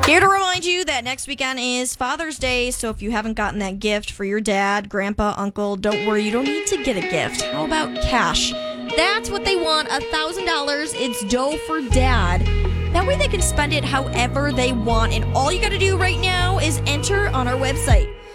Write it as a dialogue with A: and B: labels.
A: Here to remind you that next weekend is Father's Day, so if you haven't gotten that gift for your dad, grandpa, uncle, don't worry, you don't need to get a gift. How about cash? That's what they want, $1,000. It's dough for dad. That way they can spend it however they want, and all you got to do right now is enter on our website.